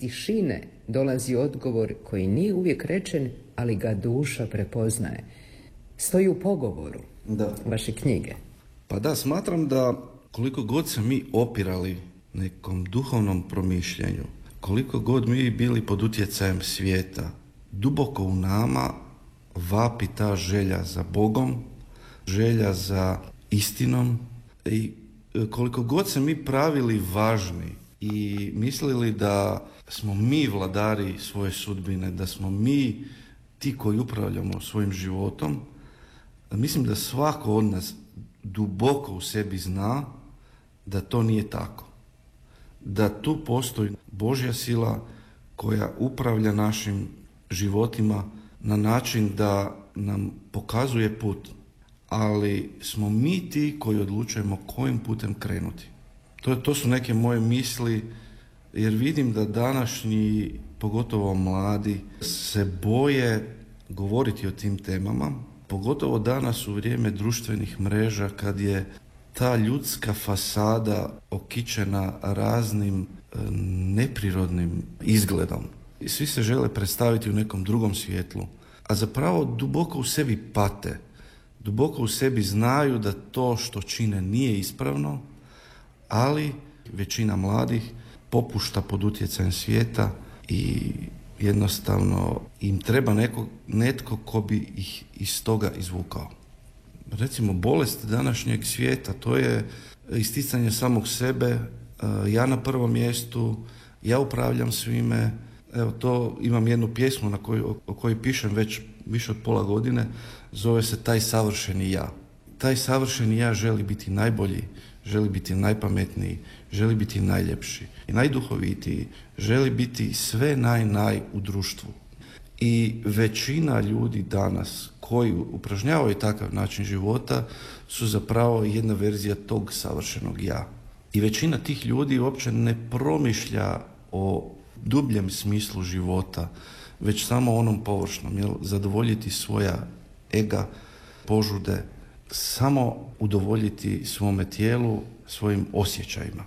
tišine dolazi odgovor koji nije uvijek rečen, ali ga duša prepoznaje. Stoji u pogovoru vaše knjige. Pa da, smatram da koliko god se mi opirali nekom duhovnom promišljanju, koliko god mi bili pod utjecajem svijeta, duboko u nama vapi ta želja za Bogom, želja za istinom, i koliko god se mi pravili važni i mislili da smo mi vladari svoje sudbine, da smo mi ti koji upravljamo svojim životom, mislim da svako od nas duboko u sebi zna da to nije tako. Da tu postoji Božja sila koja upravlja našim životima na način da nam pokazuje put, ali smo mi ti koji odlučujemo kojim putem krenuti. To su neke moje misli, jer vidim da današnji, pogotovo mladi, se boje govoriti o tim temama, pogotovo danas u vrijeme društvenih mreža kad je ta ljudska fasada okićena raznim neprirodnim izgledom. I svi se žele predstaviti u nekom drugom svjetlu, a zapravo duboko u sebi pate. Duboko u sebi znaju da to što čine nije ispravno, ali većina mladih popušta pod utjecajem svijeta i jednostavno im treba netko ko bi ih iz toga izvukao. Recimo, bolest današnjeg svijeta, to je isticanje samog sebe, ja na prvom mjestu, ja upravljam svime. Evo, to imam jednu pjesmu o kojoj pišem već više od pola godine, zove se Taj savršeni ja. Taj savršeni ja želi biti najbolji, želi biti najpametniji, želi biti najljepši i najduhovitiji, želi biti sve naj u društvu. I većina ljudi danas koji upražnjavaju takav način života su zapravo jedna verzija tog savršenog ja. I većina tih ljudi uopće ne promišlja o dubljem smislu života, već samo onom površnom, zadovoljiti svoja ega, požude, samo udovoljiti svome tijelu, svojim osjećajima.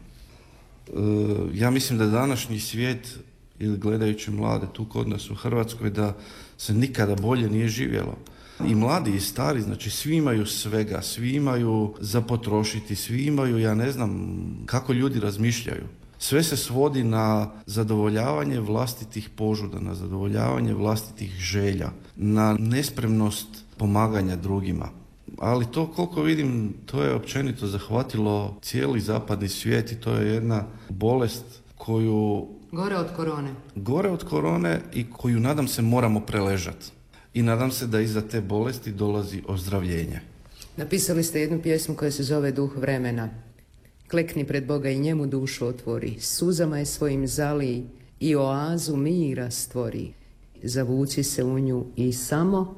Ja mislim da današnji svijet, ili gledajući mlade tu kod nas u Hrvatskoj, da se nikada bolje nije živjelo. I mladi i stari, znači svi imaju svega, svi imaju za potrošiti, svi imaju, ja ne znam kako ljudi razmišljaju. Sve se svodi na zadovoljavanje vlastitih požuda, na zadovoljavanje vlastitih želja, na nespremnost pomaganja drugima. Ali to, koliko vidim, to je općenito zahvatilo cijeli zapadni svijet i to je jedna bolest koju... Gore od korone i koju, nadam se, moramo preležati. I nadam se da iza te bolesti dolazi ozdravljenje. Napisali ste jednu pjesmu koja se zove Duh vremena. Klekni pred Boga i njemu dušu otvori, suzama je svojim zalij i oazu mira stvori. Zavuci se u nju i samo...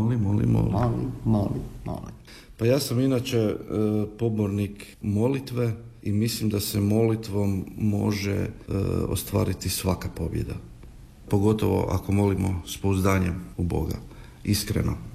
Moli. Pa ja sam inače pobornik molitve i mislim da se molitvom može ostvariti svaka pobjeda. Pogotovo ako molimo s pouzdanjem u Boga, iskreno.